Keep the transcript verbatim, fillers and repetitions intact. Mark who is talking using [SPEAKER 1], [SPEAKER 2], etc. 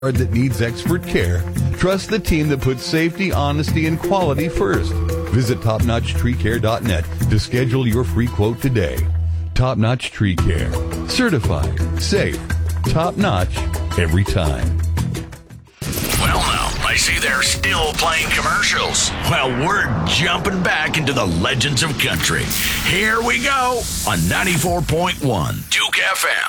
[SPEAKER 1] that needs expert care, trust the team that puts safety, honesty, and quality first. Visit top notch tree care dot net to schedule your free quote today. Top Notch Tree Care. Certified, safe, top notch, every time.
[SPEAKER 2] Well, now, I see they're still playing commercials. Well, we're jumping back into the legends of country. Here we go on ninety-four point one Duke F M.